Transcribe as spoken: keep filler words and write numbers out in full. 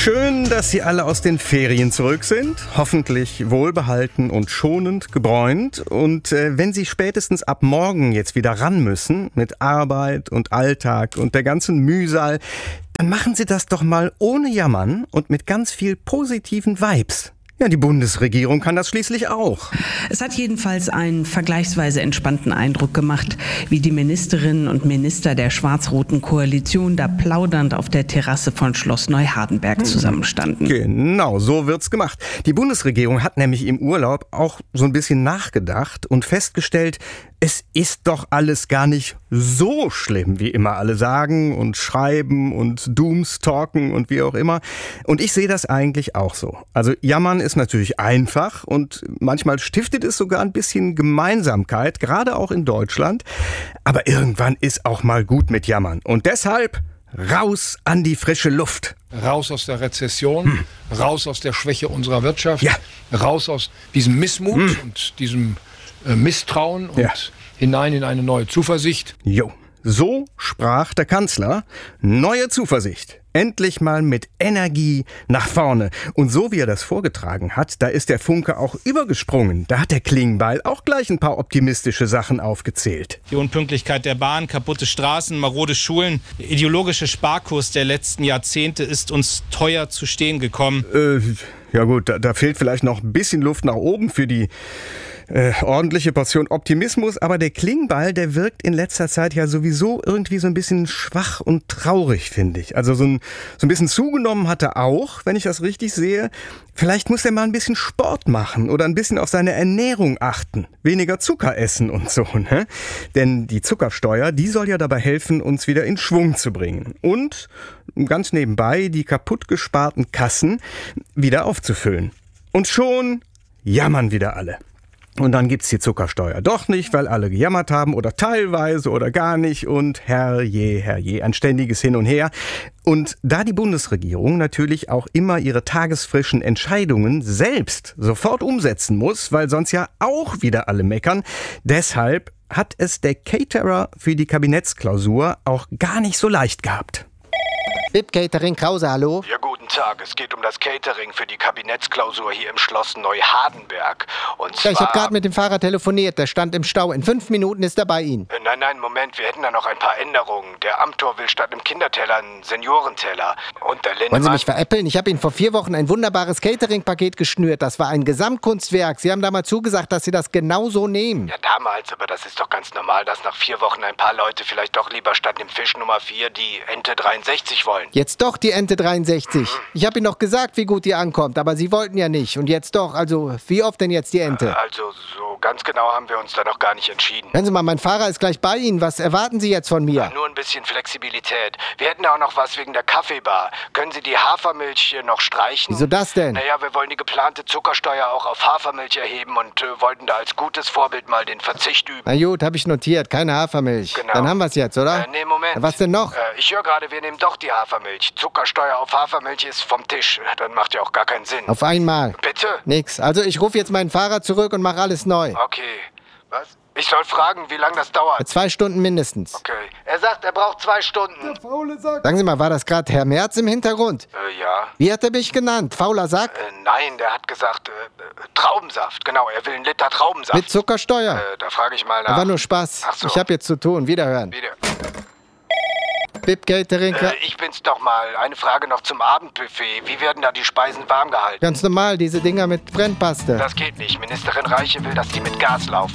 Schön, dass Sie alle aus den Ferien zurück sind. Hoffentlich wohlbehalten und schonend gebräunt. Und äh, wenn Sie spätestens ab morgen jetzt wieder ran müssen mit Arbeit und Alltag und der ganzen Mühsal, dann machen Sie das doch mal ohne Jammern und mit ganz viel positiven Vibes. Ja, die Bundesregierung kann das schließlich auch. Es hat jedenfalls einen vergleichsweise entspannten Eindruck gemacht, wie die Ministerinnen und Minister der schwarz-roten Koalition da plaudernd auf der Terrasse von Schloss Neuhardenberg zusammenstanden. Genau, so wird's gemacht. Die Bundesregierung hat nämlich im Urlaub auch so ein bisschen nachgedacht und festgestellt, es ist doch alles gar nicht so schlimm, wie immer alle sagen und schreiben und doomstalken und wie auch immer. Und ich sehe das eigentlich auch so. Also jammern ist natürlich einfach und manchmal stiftet es sogar ein bisschen Gemeinsamkeit, gerade auch in Deutschland. Aber irgendwann ist auch mal gut mit Jammern. Und deshalb raus an die frische Luft. Raus aus der Rezession, hm. raus aus der Schwäche unserer Wirtschaft, ja. raus aus diesem Missmut hm. und diesem äh, Misstrauen und ja. hinein in eine neue Zuversicht. Jo, so sprach der Kanzler. Neue Zuversicht. Endlich mal mit Energie nach vorne. Und so wie er das vorgetragen hat, da ist der Funke auch übergesprungen. Da hat der Klingbeil auch gleich ein paar optimistische Sachen aufgezählt. Die Unpünktlichkeit der Bahn, kaputte Straßen, marode Schulen. Der ideologische Sparkurs der letzten Jahrzehnte ist uns teuer zu stehen gekommen. Äh, ja gut, da, da fehlt vielleicht noch ein bisschen Luft nach oben für die Äh, ordentliche Portion Optimismus, aber der Klingbeil, der wirkt in letzter Zeit ja sowieso irgendwie so ein bisschen schwach und traurig, finde ich. Also so ein, so ein bisschen zugenommen hat er auch, wenn ich das richtig sehe. Vielleicht muss er mal ein bisschen Sport machen oder ein bisschen auf seine Ernährung achten. Weniger Zucker essen und so, ne? Denn die Zuckersteuer, die soll ja dabei helfen, uns wieder in Schwung zu bringen. Und ganz nebenbei die kaputt gesparten Kassen wieder aufzufüllen. Und schon jammern wieder alle. Und dann gibt's die Zuckersteuer doch nicht, weil alle gejammert haben oder teilweise oder gar nicht und herrje, herrje, ein ständiges Hin und Her. Und da die Bundesregierung natürlich auch immer ihre tagesfrischen Entscheidungen selbst sofort umsetzen muss, weil sonst ja auch wieder alle meckern, deshalb hat es der Caterer für die Kabinettsklausur auch gar nicht so leicht gehabt. B I P Catering Krause, hallo? Ja, guten Tag. Es geht um das Catering für die Kabinettsklausur hier im Schloss Neuhardenberg. Und zwar... Ja, ich habe gerade mit dem Fahrer telefoniert. Der stand im Stau. In fünf Minuten ist er bei Ihnen. Äh, nein, nein, Moment. Wir hätten da noch ein paar Änderungen. Der Amtor will statt einem Kinderteller einen Seniorenteller. Und der Lindemann... Wollen Sie mich veräppeln? Ich habe Ihnen vor vier Wochen ein wunderbares Catering-Paket geschnürt. Das war ein Gesamtkunstwerk. Sie haben damals zugesagt, dass Sie das genau so nehmen. Ja, damals. Aber das ist doch ganz normal, dass nach vier Wochen ein paar Leute vielleicht doch lieber statt dem Fisch Nummer vier die Ente dreiundsechzig wollen. Jetzt doch die Ente dreiundsechzig. Ich habe Ihnen noch gesagt, wie gut die ankommt, aber Sie wollten ja nicht. Und jetzt doch. Also, wie oft denn jetzt die Ente? Also, so ganz genau haben wir uns da noch gar nicht entschieden. Hören Sie mal, mein Fahrer ist gleich bei Ihnen. Was erwarten Sie jetzt von mir? Ja, nur ein bisschen Flexibilität. Wir hätten auch noch was wegen der Kaffeebar. Können Sie die Hafermilch hier noch streichen? Wieso das denn? Naja, wir wollen die geplante Zuckersteuer auch auf Hafermilch erheben und äh, wollten da als gutes Vorbild mal den Verzicht üben. Na gut, habe ich notiert. Keine Hafermilch. Genau. Dann haben wir es jetzt, oder? Äh, nee, Moment. Na, was denn noch? Äh, ich höre gerade, wir nehmen doch die Hafermilch. Zuckersteuer auf Hafermilch ist vom Tisch. Dann macht ja auch gar keinen Sinn. Auf einmal. Bitte? Nix. Also ich rufe jetzt meinen Fahrer zurück und mache alles neu. Okay. Was? Ich soll fragen, wie lange das dauert. Zwei Stunden mindestens. Okay. Er sagt, er braucht zwei Stunden. Der faule Sack. Sagen Sie mal, war das gerade Herr Merz im Hintergrund? Äh, ja. Wie hat er mich genannt? Fauler Sack? Äh, nein, der hat gesagt, äh, äh, Traubensaft. Genau, er will einen Liter Traubensaft. Mit Zuckersteuer? Äh, da frage ich mal nach. War nur Spaß. Ach so. Ich habe jetzt zu tun. Wiederhören. Wieder. B I P Catering. Äh, ich bin's doch mal. Eine Frage noch zum Abendbuffet. Wie werden da die Speisen warm gehalten? Ganz normal, diese Dinger mit Brennpaste. Das geht nicht. Ministerin Reiche will, dass die mit Gas laufen.